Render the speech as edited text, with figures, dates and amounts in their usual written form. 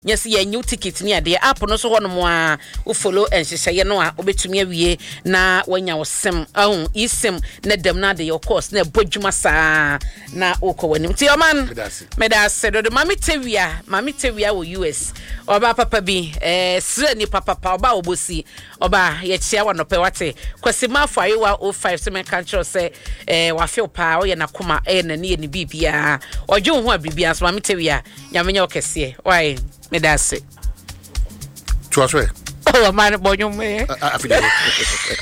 Yes, ye new ticket near the app no so one more who follow and she say no obetumi awie na wanya wosem isem na dem na de your course na bodwuma saa na okowani ti your man medase do mami tewia wo US oba papa bi sre ni papa oba obosi oba ye chia wa no pe wate kwasima for ayewa 05 se me kan tro se wa feel pa o ye na koma na ne ni bibia odwo ho abibia so mami tewia nyamenya okese why medase Tu as fait? Oh, man, bon, you may.